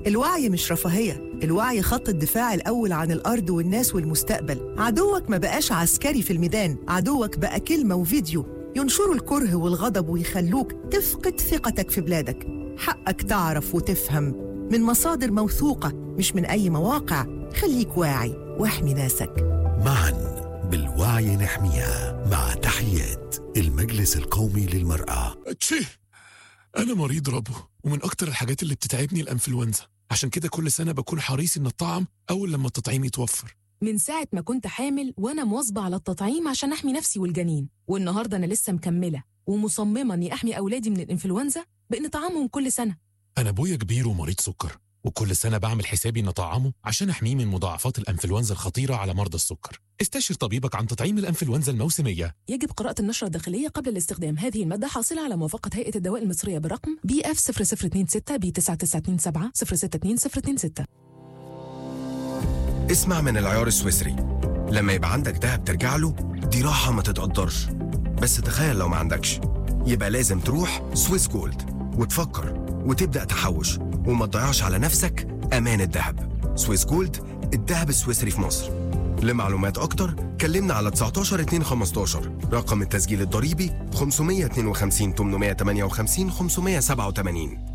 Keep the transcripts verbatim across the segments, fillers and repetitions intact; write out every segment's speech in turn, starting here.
الوعي مش رفاهية، الوعي خط الدفاع الأول عن الأرض والناس والمستقبل. عدوك ما بقاش عسكري في الميدان، عدوك بقى كلمة وفيديو ينشروا الكره والغضب ويخلوك تفقد ثقتك في بلادك. حقك تعرف وتفهم من مصادر موثوقة مش من أي مواقع. خليك واعي واحمي ناسك. معا بالوعي نحميها. مع تحيات المجلس القومي للمرأة. تشي، أنا مريض ربو، ومن أكتر الحاجات اللي بتتعبني الأنفلونزا. عشان كده كل سنة بكون حريص إن الطعم أول لما التطعيم يتوفر. من ساعة ما كنت حامل وأنا مواظبة على التطعيم عشان أحمي نفسي والجنين، والنهاردة أنا لسه مكملة ومصممة إني أحمي أولادي من الإنفلونزا بإن طعامهم كل سنة. أنا أبويا كبير ومريض سكر، وكل سنة بعمل حسابي إن طعامه عشان أحميه من مضاعفات الأنفلونزا الخطيرة على مرضى السكر. استشر طبيبك عن تطعيم الأنفلونزا الموسمية. يجب قراءة النشرة الداخلية قبل الاستخدام. هذه المادة حاصلة على موافقة هيئة الدواء المصرية برقم بي اف صفر صفر اتنين ستة بي تسعة تسعة اتنين سبعة صفر ستة اتنين صفر اتنين ستة. اسمع من العيار السويسري، لما يبقى عندك دهب ترجع له دي راحة ما تتقدرش. بس تخيل لو ما عندكش، يبقى لازم تروح سويس جولد وتفكر وتبدأ تحوش وما تضيعش على نفسك أمان الدهب. سويس جولد، الدهب السويسري في مصر. لمعلومات أكتر كلمنا على تسعتاشر اتنين خمستاشر. رقم التسجيل الضريبي خمسمية اتنين وخمسين تمنمية تمانية وخمسين خمسمية سبعة وتمانين.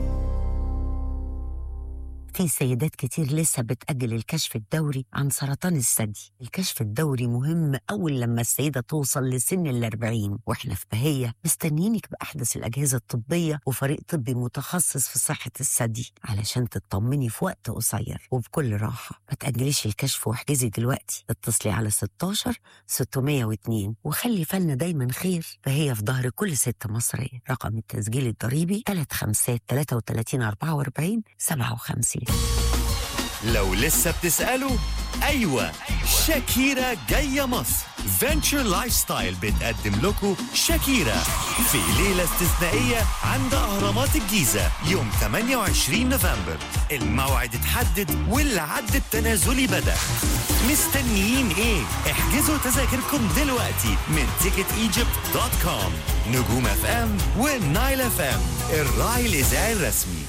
في سيدات كتير لسه بتأجل الكشف الدوري عن سرطان الثدي. الكشف الدوري مهم أول لما السيدة توصل لسن الأربعين، وإحنا في بهية مستنيينك بأحدث الأجهزة الطبية وفريق طبي متخصص في صحة الثدي علشان تطمني في وقت قصير وبكل راحة. ما تأجليش الكشف واحجزي دلوقتي. اتصلي على ستاشر ستمية واتنين وخلي فالنا دايما خير. فهي في ظهر كل ست مصرية. رقم التسجيل الضريبي تلاتة خمسة تلاتة وتلاتين أربعة وأربعين سبعة وخمسين. لو لسه بتسألوا، أيوة شاكيرا جاية مصر. فينتشر لايف ستايل بتقدم لكم شاكيرا في ليلة استثنائية عند أهرامات الجيزة يوم ثمانية وعشرين نوفمبر. الموعد اتحدد والعد التنازلي بدأ. مستنيين ايه؟ احجزوا تذاكركم دلوقتي من تيكت ايجيبت دوت كوم. نجوم اف ام والنايل اف ام، الراعي الإذاعي الرسمي.